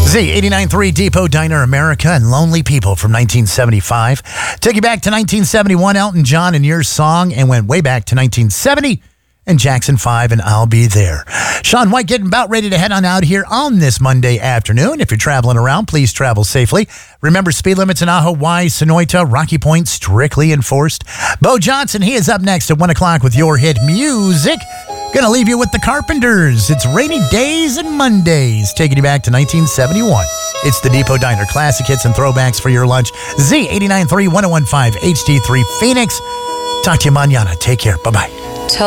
Z89.3 Depot Diner America and Lonely People from 1975. Took you back to 1971, Elton John and Your Song, and went way back to 1970 and Jackson 5 and I'll Be There. Sean White getting about ready to head on out here on this Monday afternoon. If you're traveling around, please travel safely. Remember, speed limits in Ajo, Wise, Sonoita, Rocky Point, strictly enforced. Bo Johnson, he is up next at 1 o'clock with your hit music. Gonna leave you with the Carpenters. It's Rainy Days and Mondays, taking you back to 1971. It's the Depot Diner, classic hits and throwbacks for your lunch. Z89.3 1015 HD3 Phoenix. Talk to you mañana. Take care. Bye-bye.